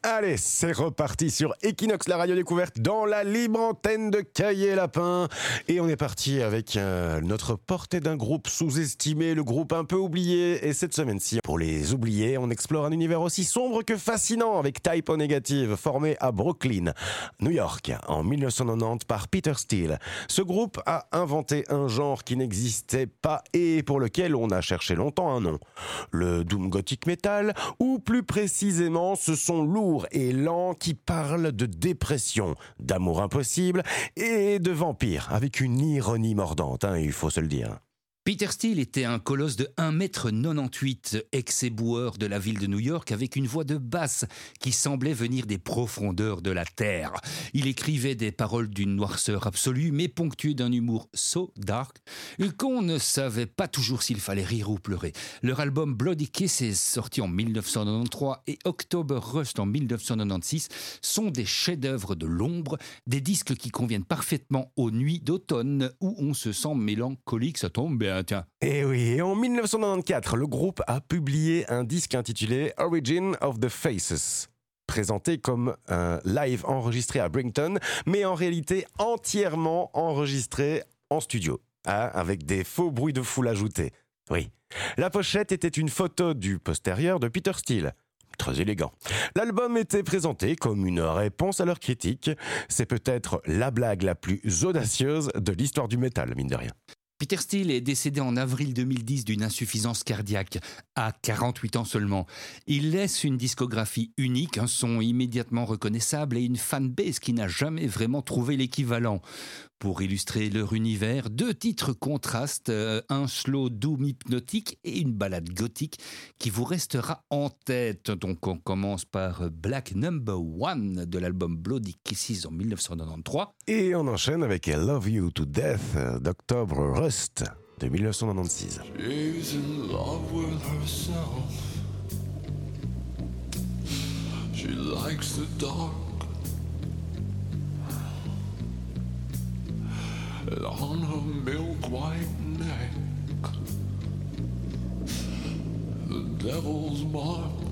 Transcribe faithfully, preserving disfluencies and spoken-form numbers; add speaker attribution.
Speaker 1: Allez, c'est reparti sur Equinox, la radio découverte, dans la libre antenne de Caillé-Lapin. Et on est parti avec euh, notre portée d'un groupe sous-estimé, le groupe un peu oublié. Et cette semaine-ci, pour les oubliés, on explore un univers aussi sombre que fascinant avec Type O Negative, formé à Brooklyn, New York, en dix-neuf cent quatre-vingt-dix par Peter Steele. Ce groupe a inventé un genre qui n'existait pas et pour lequel on a cherché longtemps un nom. Le Doom Gothic Metal, ou plus précisément, ce sont lourds et lents qui parlent de dépression, d'amour impossible et de vampires, avec une ironie mordante, hein, il faut se le dire.
Speaker 2: Peter Steele était un colosse de un mètre quatre-vingt-dix-huit, ex-éboueur de la ville de New York, avec une voix de basse qui semblait venir des profondeurs de la terre. Il écrivait des paroles d'une noirceur absolue, mais ponctuées d'un humour so dark qu'on ne savait pas toujours s'il fallait rire ou pleurer. Leur album Bloody Kiss est sorti en dix-neuf cent quatre-vingt-treize et October Rust en dix-neuf cent quatre-vingt-seize sont des chefs-d'œuvre de l'ombre, des disques qui conviennent parfaitement aux nuits d'automne où on se sent mélancolique, ça tombe bien. Tiens.
Speaker 1: Et oui, et en dix-neuf cent quatre-vingt-quatorze, le groupe a publié un disque intitulé Origin of the Faces, présenté comme un live enregistré à Brighton, mais en réalité entièrement enregistré en studio, hein, avec des faux bruits de foule ajoutés. Oui. La pochette était une photo du postérieur de Peter Steele. Très élégant. L'album était présenté comme une réponse à leurs critiques. C'est peut-être la blague la plus audacieuse de l'histoire du métal, mine de rien.
Speaker 2: Peter Steele est décédé en avril deux mille dix d'une insuffisance cardiaque, à quarante-huit ans seulement. Il laisse une discographie unique, un son immédiatement reconnaissable et une fanbase qui n'a jamais vraiment trouvé l'équivalent. Pour illustrer leur univers, deux titres contrastent, euh, un slow doom hypnotique et une ballade gothique qui vous restera en tête. Donc on commence par Black Number One de l'album Bloody Kisses en dix-neuf cent quatre-vingt-treize.
Speaker 1: Et on enchaîne avec I Love You to Death d'October Rust de dix-neuf cent quatre-vingt-seize.
Speaker 3: She's in love with herself. She likes the dark. And on her milk white neck, the devil's mark.